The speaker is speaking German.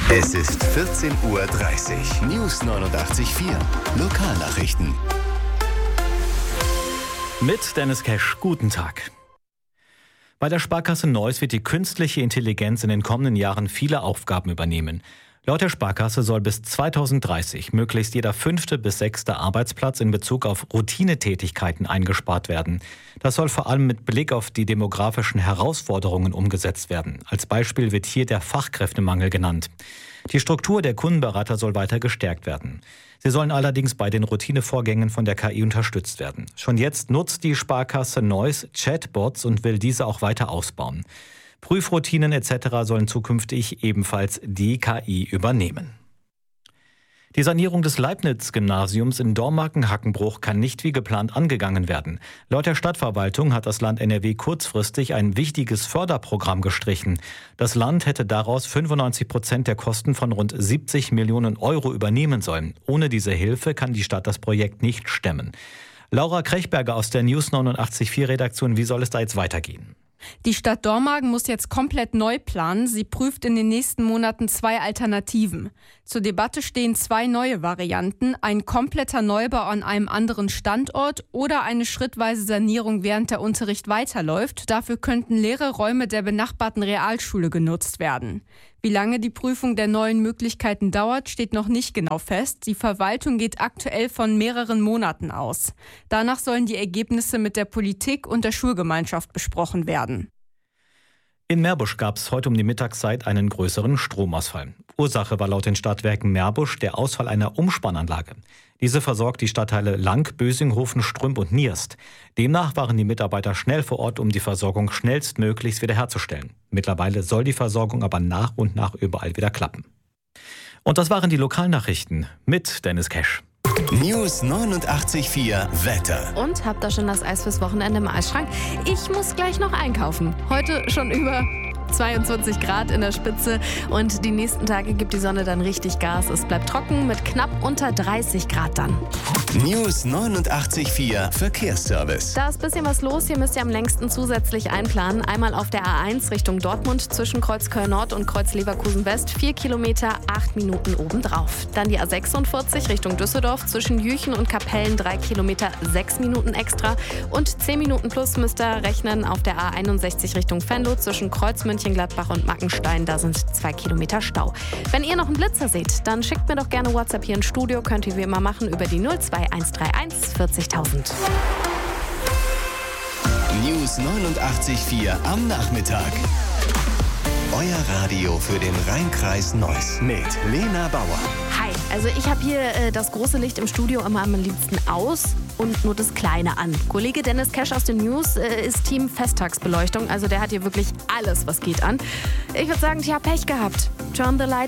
Es ist 14:30 Uhr. News 89.4. Lokalnachrichten. Mit Dennis Kesch. Guten Tag. Bei der Sparkasse Neuss wird die künstliche Intelligenz in den kommenden Jahren viele Aufgaben übernehmen. Laut der Sparkasse soll bis 2030 möglichst jeder 5. bis 6. Arbeitsplatz in Bezug auf Routinetätigkeiten eingespart werden. Das soll vor allem mit Blick auf die demografischen Herausforderungen umgesetzt werden. Als Beispiel wird hier der Fachkräftemangel genannt. Die Struktur der Kundenberater soll weiter gestärkt werden. Sie sollen allerdings bei den Routinevorgängen von der KI unterstützt werden. Schon jetzt nutzt die Sparkasse Neuss Chatbots und will diese auch weiter ausbauen. Prüfroutinen etc. sollen zukünftig ebenfalls die KI übernehmen. Die Sanierung des Leibniz-Gymnasiums in Dormagen-Hackenbruch kann nicht wie geplant angegangen werden. Laut der Stadtverwaltung hat das Land NRW kurzfristig ein wichtiges Förderprogramm gestrichen. Das Land hätte daraus 95% der Kosten von rund 70 Millionen Euro übernehmen sollen. Ohne diese Hilfe kann die Stadt das Projekt nicht stemmen. Laura Krechberger aus der News 89.4 Redaktion, wie soll es da jetzt weitergehen? Die Stadt Dormagen muss jetzt komplett neu planen. Sie prüft in den nächsten Monaten 2 Alternativen. Zur Debatte stehen 2 neue Varianten: ein kompletter Neubau an einem anderen Standort oder eine schrittweise Sanierung, während der Unterricht weiterläuft. Dafür könnten leere Räume der benachbarten Realschule genutzt werden. Wie lange die Prüfung der neuen Möglichkeiten dauert, steht noch nicht genau fest. Die Verwaltung geht aktuell von mehreren Monaten aus. Danach sollen die Ergebnisse mit der Politik und der Schulgemeinschaft besprochen werden. In Meerbusch gab es heute um die Mittagszeit einen größeren Stromausfall. Ursache war laut den Stadtwerken Meerbusch der Ausfall einer Umspannanlage. Diese versorgt die Stadtteile Lang, Bösinghofen, Strümp und Nierst. Demnach waren die Mitarbeiter schnell vor Ort, um die Versorgung schnellstmöglichst wiederherzustellen. Mittlerweile soll die Versorgung aber nach und nach überall wieder klappen. Und das waren die Lokalnachrichten mit Dennis Kesch. News 89.4 Wetter. Und habt ihr schon das Eis fürs Wochenende im Eisschrank? Ich muss gleich noch einkaufen. Heute schon über 22 Grad in der Spitze und die nächsten Tage gibt die Sonne dann richtig Gas. Es bleibt trocken mit knapp unter 30 Grad dann. News 89.4 Verkehrsservice. Da ist ein bisschen was los. Hier müsst ihr am längsten zusätzlich einplanen. Einmal auf der A1 Richtung Dortmund zwischen Kreuz Köln-Nord und Kreuz Leverkusen-West. 4 Kilometer, 8 Minuten obendrauf. Dann die A46 Richtung Düsseldorf zwischen Jüchen und Kapellen. 3 Kilometer, 6 Minuten extra. Und 10 Minuten plus müsst ihr rechnen auf der A61 Richtung Venlo zwischen Kreuz Mönchengladbach und Mackenstein. Da sind 2 Kilometer Stau. Wenn ihr noch einen Blitzer seht, dann schickt mir doch gerne WhatsApp hier ins Studio. Könnt ihr wie immer machen über die 02131 40.000. News 89.4 am Nachmittag. Euer Radio für den Rhein-Kreis Neuss mit Lena Bauer. Hi, also ich habe hier das große Licht im Studio immer am liebsten aus und nur das Kleine an. Kollege Dennis Kesch aus den News ist Team Festtagsbeleuchtung, also der hat hier wirklich alles, was geht an. Ich würde sagen, tja, Pech gehabt. Turn the lights